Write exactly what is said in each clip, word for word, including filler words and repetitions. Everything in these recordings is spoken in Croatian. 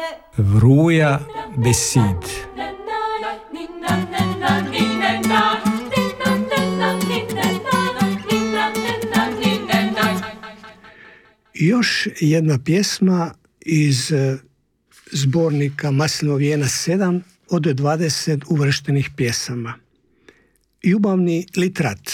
Vruja besid. Još jedna pjesma iz zbornika Maslinov vijenac sedam od dvadeset uvrštenih pjesama. Ljubavni litrat.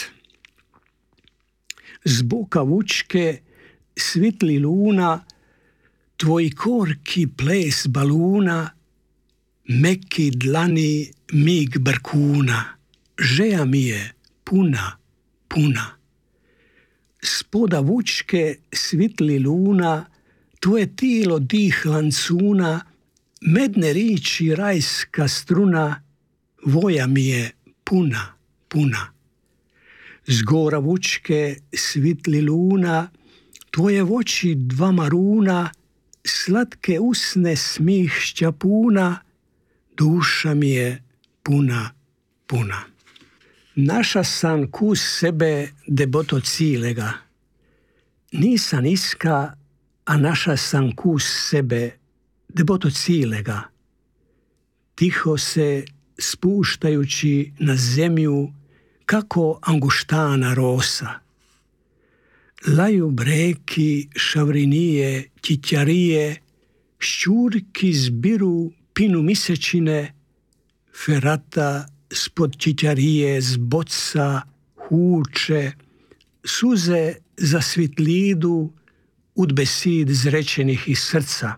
Zboka vučke svitli luna, tvoj korki ples baluna, meki dlani mig brkuna, žeja mi je puna, puna. Spoda vučke svitli luna, tvoje tilo dih lancuna, medne riči rajska struna, voja mi je puna, puna. Zgora vučke svitli luna, tvoje voći dva maruna, slatke usne smih šćapuna, duša mi je puna, puna. Naša sam kus sebe deboto cilega, nisam iska, a naša sam kus sebe deboto cilega. Tiho se spuštajući na zemlju, kako anguštana rosa. Laju breki, šavrinije, kitjarije, šćurki zbiru pinu misečine, ferata spod kitjarije zboca, huče, suze za svitlidu, ud besid zrečenih iz srca.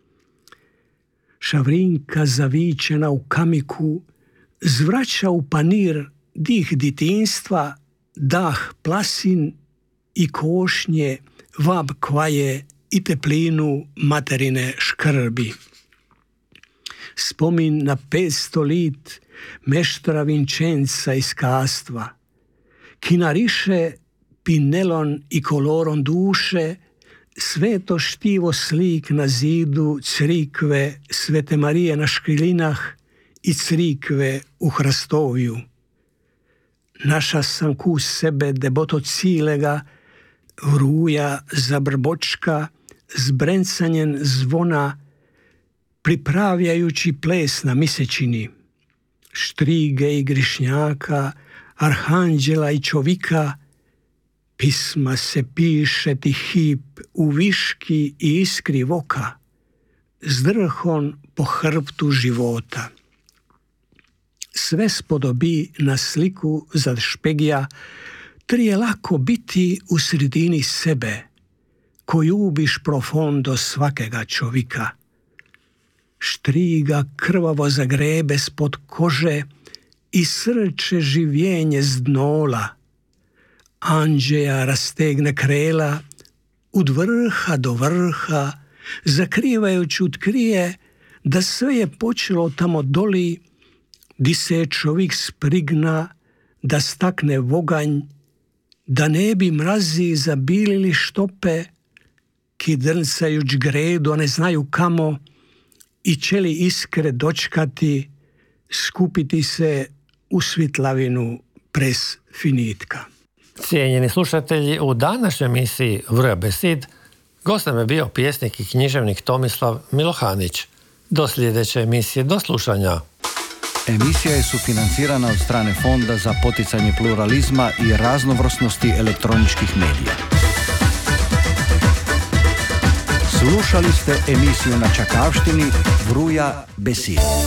Šavrinka zavičena u kamiku, zvraća u panir dih ditinstva, dah plasin i košnje, vab kvaje i teplinu materine škrbi. Spomin na petsto lit meštra Vinčenca iz kastva, ki nariše pinelon i kolorom duše, sveto štivo slik na zidu crikve Svete Marije na Škrilinah i crikve u Hrastovju. Naša sam kus sebe deboto cilega, vruja zabrbočka, s brencanjem zvona, pripravljajući ples na misečini. Štrige i grišnjaka, arhanđela i čovika, pisma se piše ti hip u viški i iskri voka, zdrhon po hrbtu života. Sve spodobi na sliku za špegija, tri je lako biti u sredini sebe, ko ljubiš profondo svakega čovika. Štriga krvavo zagrebe spod kože i srče življenje z dnola. Anđeja rastegne krela od vrha do vrha, zakrivajući otkrije da sve je počelo tamo doli, di se je čovjek sprigna da stakne voganj, da ne bi mrazi zabilili štope, ki drncajuć gredu, a ne znaju kamo, i čeli iskre dočkati, skupiti se u svitlavinu pres finitka. Cijenjeni slušatelji, u današnjoj emisiji Vruja besid gost nam je bio pjesnik i književnik Tomislav Milohanić. Do sljedeće emisije, do slušanja. Emisija je sufinancirana od strane Fonda za poticanje pluralizma i raznovrsnosti elektroničkih medija. Slušali ste emisiju na Čakavštini Vruja besid.